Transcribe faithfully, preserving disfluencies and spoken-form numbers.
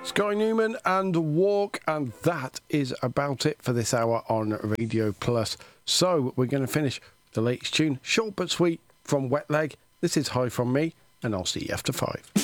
Sky Newman and Walk, and that is about it for this hour on Radio Plus. So we're going to finish with the latest tune, short but sweet, from Wet Leg. This is Hi From Me, and I'll see you after five.